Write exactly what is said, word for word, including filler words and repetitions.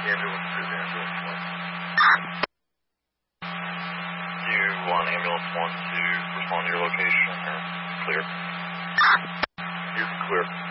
Ambulance two, ambulance one. Do you want ambulance one to respond to your location or clear? You can clear.